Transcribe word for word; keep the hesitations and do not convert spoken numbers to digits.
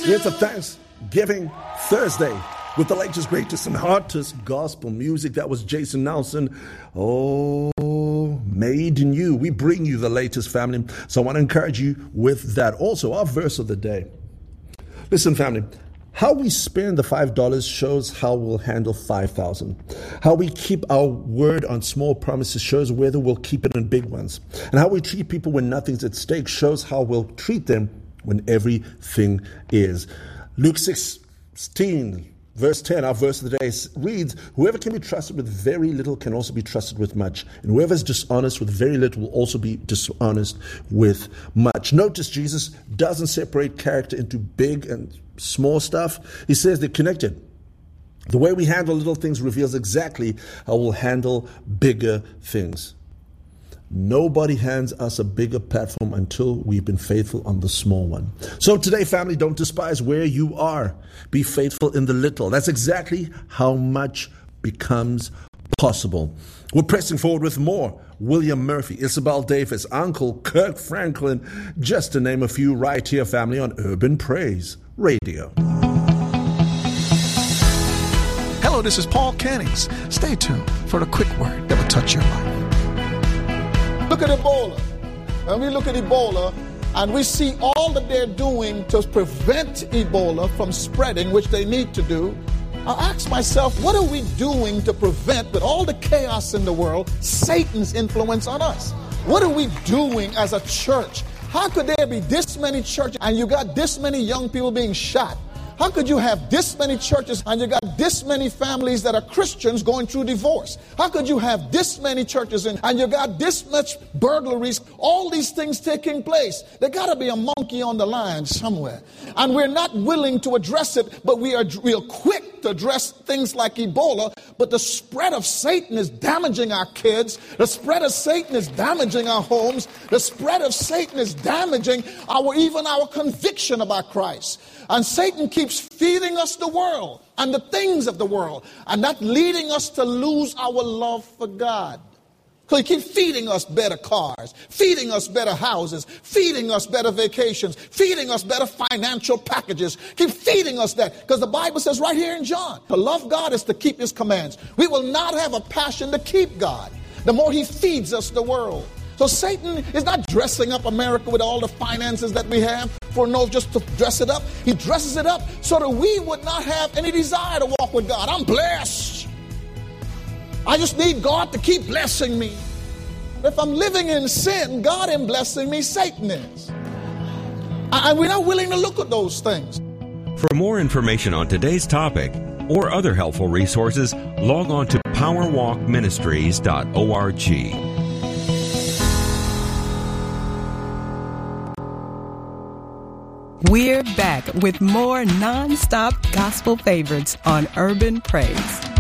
It's a Thanksgiving Thursday with the latest, greatest, and hottest gospel music. That was Jason Nelson. Oh, made in you. We bring you the latest, family. So I want to encourage you with that. Also, our verse of the day. Listen, family. How we spend the five dollars shows how we'll handle five thousand. How we keep our word on small promises shows whether we'll keep it on big ones. And how we treat people when nothing's at stake shows how we'll treat them when everything is. Luke sixteen, verse ten, our verse of the day reads, whoever can be trusted with very little can also be trusted with much. And whoever is dishonest with very little will also be dishonest with much. Notice Jesus doesn't separate character into big and small stuff. He says they're connected. The way we handle little things reveals exactly how we'll handle bigger things. Nobody hands us a bigger platform until we've been faithful on the small one. So today, family, don't despise where you are. Be faithful in the little. That's exactly how much becomes possible. We're pressing forward with more. William Murphy, Isabel Davis, Uncle Kirk Franklin, just to name a few, right here, family, on Urban Praise Radio. Hello, this is Paul Cannings. Stay tuned for the quick word that will touch your life. Look at Ebola. And we look at Ebola and we see all that they're doing to prevent Ebola from spreading, which they need to do. I ask myself, what are we doing to prevent, with all the chaos in the world, Satan's influence on us? What are we doing as a church? How could there be this many churches and you got this many young people being shot? How could you have this many churches and you got this many families that are Christians going through divorce? How could you have this many churches and, and you got this much burglaries, all these things taking place? There got to be a monkey on the line somewhere. And we're not willing to address it, but we are real quick to address things like Ebola. But the spread of Satan is damaging our kids. The spread of Satan is damaging our homes. The spread of Satan is damaging our even our conviction about Christ. And Satan keeps feeding us the world and the things of the world, and that leading us to lose our love for God. So he keeps feeding us better cars, feeding us better houses, feeding us better vacations, feeding us better financial packages. Keep feeding us that, because the Bible says right here in John, to love God is to keep his commands. We will not have a passion to keep God the more he feeds us the world. So Satan is not dressing up America with all the finances that we have for no just to dress it up. He dresses it up so that we would not have any desire to walk with God. I'm blessed. I just need God to keep blessing me. If I'm living in sin, God ain't blessing me, Satan is. And we're not willing to look at those things. For more information on today's topic or other helpful resources, log on to power walk ministries dot org. We're back with more non-stop gospel favorites on Urban Praise.